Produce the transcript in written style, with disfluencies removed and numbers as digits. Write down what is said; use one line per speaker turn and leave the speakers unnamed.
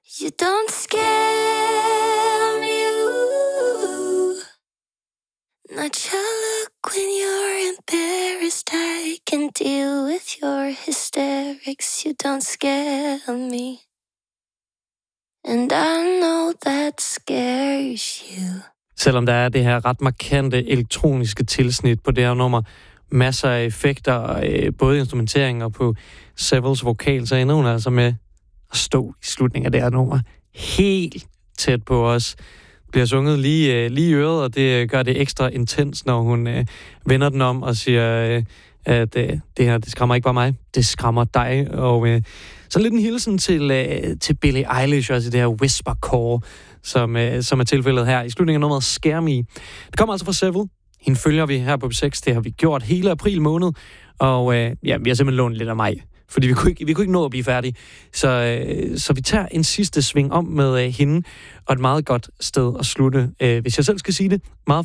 You don't scare me. Not your look when you're embarrassed. I can deal with your hysterics. You don't scare me. And I know that scares you.
Selvom der er det her ret markante elektroniske tilsnit på det her nummer, masser af effekter, både instrumentering og på Sevils vokal, så ender hun altså med at stå i slutningen af det her nummer helt tæt på os. Bliver sunget lige i øret, og det gør det ekstra intens, når hun vender den om og siger, at det her, det skræmmer ikke bare mig, det skræmmer dig. Og så lidt en hilsen til Billie Eilish, også i det her whispercore, som er tilfældet her i slutningen af nummeret Scare Me. Det kommer altså fra Sevil. Hende følger vi her på B6. Det har vi gjort hele april måned, og vi har simpelthen lånt lidt af mig, fordi vi kunne ikke nå at blive færdige. Så vi tager en sidste sving om med hende, og et meget godt sted at slutte. Hvis jeg selv skal sige det, meget